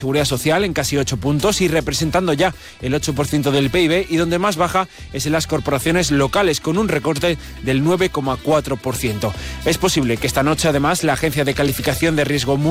Seguridad Social en casi 8 puntos y representando ya el 8% del PIB, y donde más baja es en las corporaciones locales, con un recorte del 9,4%. Es posible que esta noche, además, la agencia de calificación de riesgo